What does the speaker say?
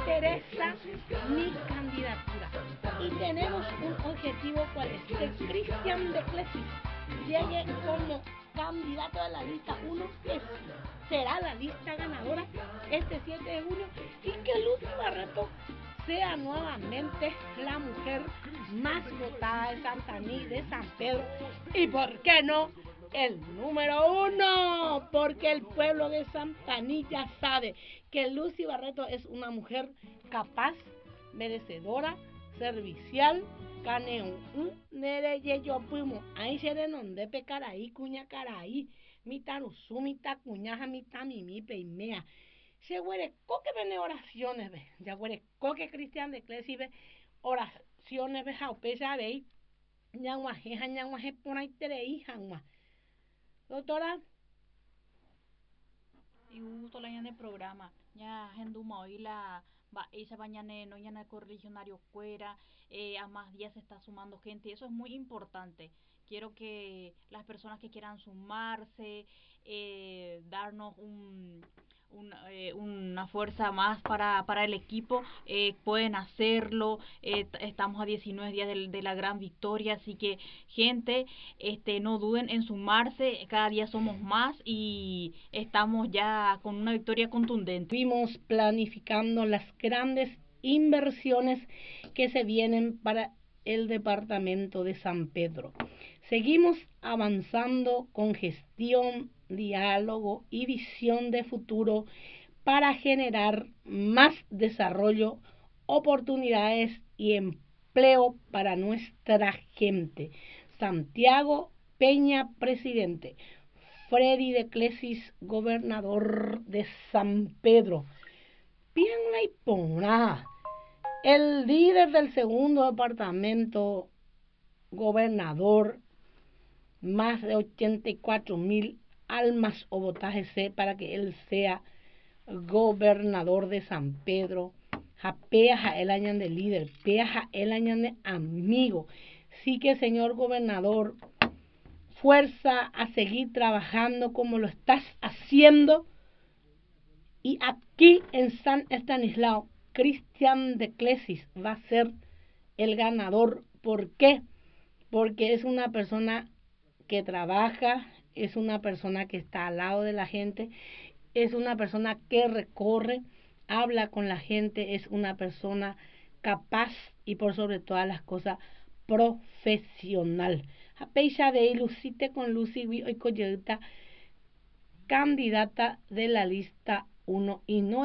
interesa mi candidatura. Y tenemos un objetivo, ¿cuál es? Que Cristian de Clesis llegue como candidato a la lista 1, que será la lista ganadora este 7 de junio, y que Lucy Barreto sea nuevamente la mujer más votada de Santaní, de San Pedro, y ¿por qué no? El número 1, porque el pueblo de Santaní ya sabe que Lucy Barreto es una mujer capaz, merecedora, servicial, caneo, nere yo primo, ahí se de pecaraí, cuña caraí, mita rusu, mita cuñaja, mita mimi, peimea. Se huele coque vene oraciones, ve, ya huele coque Cristian de Clesi, ve, oraciones, ve, jaupesa, ve, ñanguaje, por ahí tereí, jangua. Doctora. Y gusto la en el programa. Ya genduma hoy la esa mañana no ya el correligionario fuera, a más días se está sumando gente, eso es muy importante. Quiero que las personas que quieran sumarse, darnos una fuerza más para el equipo, pueden hacerlo. Estamos a 19 días de la gran victoria, así que gente, no duden en sumarse, cada día somos más y estamos ya con una victoria contundente. Estuvimos planificando las grandes inversiones que se vienen para el departamento de San Pedro. Seguimos avanzando con gestión, diálogo y visión de futuro para generar más desarrollo, oportunidades y empleo para nuestra gente. Santiago Peña, presidente. Freddy de Clesis, gobernador de San Pedro. Bien la hipona. El líder del segundo departamento, gobernador, más de 84,000 almas o votajes para que él sea gobernador de San Pedro. Japea el año de líder, pea el año de amigo. Sí que, señor gobernador, fuerza a seguir trabajando como lo estás haciendo. Y aquí en San Estanislao, Cristian de Clesis va a ser el ganador. ¿Por qué? Porque es una persona que trabaja, es una persona que está al lado de la gente, es una persona que recorre, habla con la gente, es una persona capaz y por sobre todas las cosas profesional. A pesar de Lucite con Lucy hoy candidata de la lista 1 y no